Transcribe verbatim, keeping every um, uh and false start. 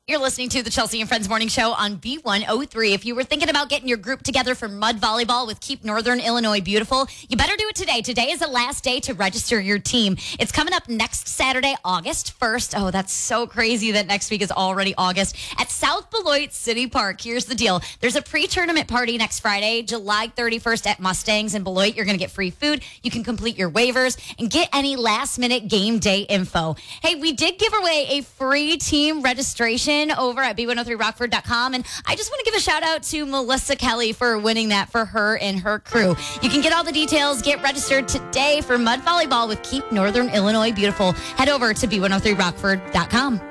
You're listening to the Chelsea and Friends Morning Show on B one oh three. If you were thinking about getting your group together for mud volleyball with Keep Northern Illinois Beautiful, you better do it today. Today is the last day to register your team. It's coming up next Saturday, August first. Oh, that's so crazy that next week is already August. At South Beloit City Park. Here's the deal. There's a pre-tournament party next Friday, July thirty-first at Mustangs in Beloit. You're going to get free food. You can complete your waivers and get any last-minute game day info. Hey, we did give away a free team registration over at B one oh three rockford dot com. And I just want to give a shout out to Melissa Kelly for winning that for her and her crew. You can get all the details, get registered today for mud volleyball with Keep Northern Illinois Beautiful. Head over to B one oh three rockford dot com.